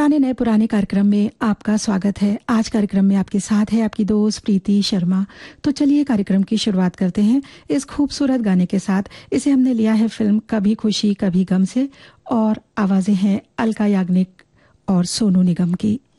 पुराने नए पुराने कार्यक्रम में आपका स्वागत है। आज कार्यक्रम में आपके साथ है आपकी दोस्त प्रीति शर्मा। तो चलिए कार्यक्रम की शुरुआत करते हैं इस खूबसूरत गाने के साथ। इसे हमने लिया है फिल्म कभी खुशी कभी गम से और आवाजें हैं अलका याग्निक और सोनू निगम की।